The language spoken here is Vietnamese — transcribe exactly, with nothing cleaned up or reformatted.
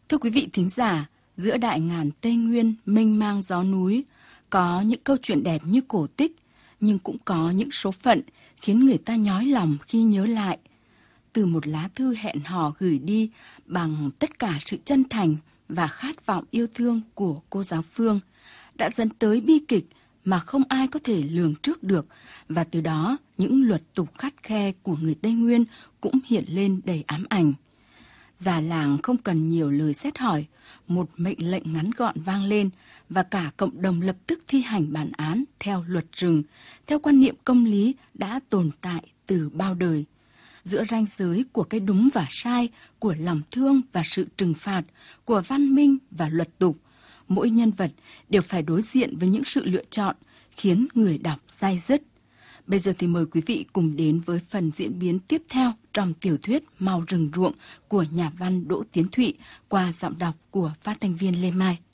Thưa quý vị thính giả, giữa đại ngàn Tây Nguyên mênh mang gió núi, có những câu chuyện đẹp như cổ tích, nhưng cũng có những số phận khiến người ta nhói lòng khi nhớ lại. Từ một lá thư hẹn hò gửi đi bằng tất cả sự chân thành và khát vọng yêu thương của cô giáo Phương, đã dẫn tới bi kịch mà không ai có thể lường trước được, và từ đó những luật tục khắt khe của người Tây Nguyên cũng hiện lên đầy ám ảnh. Già làng không cần nhiều lời xét hỏi, một mệnh lệnh ngắn gọn vang lên và cả cộng đồng lập tức thi hành bản án theo luật rừng, theo quan niệm công lý đã tồn tại từ bao đời. Giữa ranh giới của cái đúng và sai, của lòng thương và sự trừng phạt, của văn minh và luật tục, mỗi nhân vật đều phải đối diện với những sự lựa chọn khiến người đọc day dứt. Bây giờ thì mời quý vị cùng đến với phần diễn biến tiếp theo trong tiểu thuyết Màu rừng ruộng của nhà văn Đỗ Tiến Thụy qua giọng đọc của phát thanh viên Lê Mai.